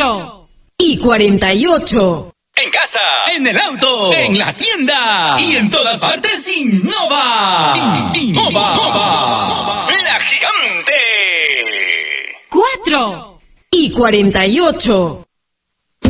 4:48. En casa, en el auto, en la tienda y en todas partes, Innova. Innova. La gigante. 4:48.